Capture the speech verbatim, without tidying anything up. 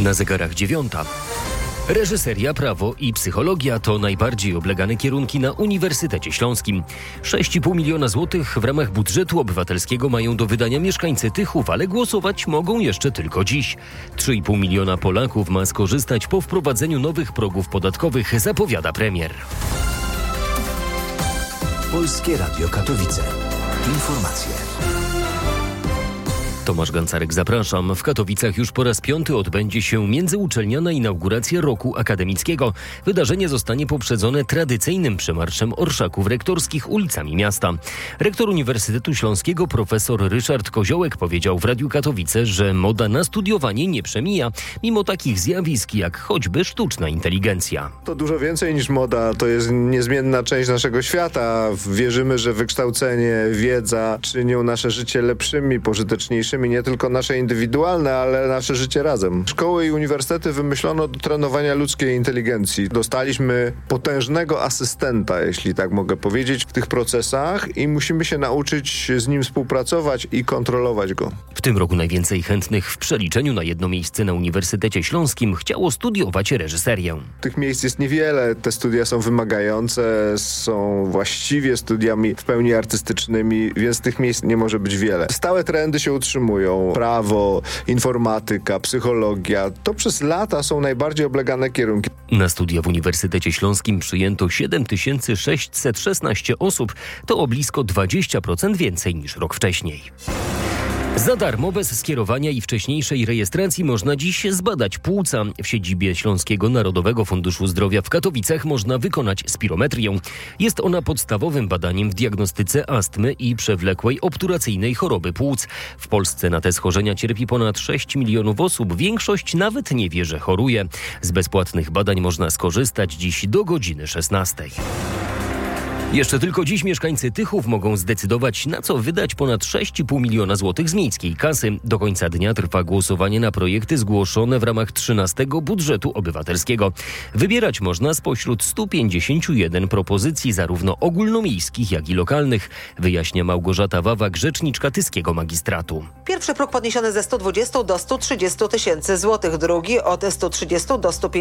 Na zegarach dziewiąta. Reżyseria, prawo i psychologia to najbardziej oblegane kierunki na Uniwersytecie Śląskim. sześć i pół miliona złotych w ramach budżetu obywatelskiego mają do wydania mieszkańcy Tychów, ale głosować mogą jeszcze tylko dziś. trzy i pół miliona Polaków ma skorzystać po wprowadzeniu nowych progów podatkowych, zapowiada premier. Polskie Radio Katowice. Informacje. Tomasz Gancarek, zapraszam. W Katowicach już po raz piąty odbędzie się międzyuczelniana inauguracja roku akademickiego. Wydarzenie zostanie poprzedzone tradycyjnym przemarszem orszaków rektorskich ulicami miasta. Rektor Uniwersytetu Śląskiego profesor Ryszard Koziołek powiedział w Radiu Katowice, że moda na studiowanie nie przemija, mimo takich zjawisk jak choćby sztuczna inteligencja. To dużo więcej niż moda, to jest niezmienna część naszego świata. Wierzymy, że wykształcenie, wiedza czynią nasze życie lepszymi, pożyteczniejszymi. Nie tylko nasze indywidualne, ale nasze życie razem. Szkoły i uniwersytety wymyślono do trenowania ludzkiej inteligencji. Dostaliśmy potężnego asystenta, jeśli tak mogę powiedzieć, w tych procesach i musimy się nauczyć z nim współpracować i kontrolować go. W tym roku najwięcej chętnych w przeliczeniu na jedno miejsce na Uniwersytecie Śląskim chciało studiować reżyserię. Tych miejsc jest niewiele, te studia są wymagające, są właściwie studiami w pełni artystycznymi, więc tych miejsc nie może być wiele. Stałe trendy się utrzymują. Prawo, informatyka, psychologia. To przez lata są najbardziej oblegane kierunki. Na studia w Uniwersytecie Śląskim przyjęto siedem tysięcy sześćset szesnaście osób. To o blisko dwadzieścia procent więcej niż rok wcześniej. Za darmo, bez skierowania i wcześniejszej rejestracji można dziś zbadać płuca. W siedzibie Śląskiego Narodowego Funduszu Zdrowia w Katowicach można wykonać spirometrię. Jest ona podstawowym badaniem w diagnostyce astmy i przewlekłej obturacyjnej choroby płuc. W Polsce na te schorzenia cierpi ponad sześć milionów osób. Większość nawet nie wie, że choruje. Z bezpłatnych badań można skorzystać dziś do godziny szesnastej. Jeszcze tylko dziś mieszkańcy Tychów mogą zdecydować, na co wydać ponad sześć i pół miliona złotych z miejskiej kasy. Do końca dnia trwa głosowanie na projekty zgłoszone w ramach trzynastego budżetu obywatelskiego. Wybierać można spośród stu pięćdziesięciu jeden propozycji, zarówno ogólnomiejskich, jak i lokalnych, wyjaśnia Małgorzata Wawak, rzeczniczka tyskiego magistratu. Pierwszy próg podniesiony ze stu dwudziestu do stu trzydziestu tysięcy złotych, drugi od stu trzydziestu do stu pięćdziesięciu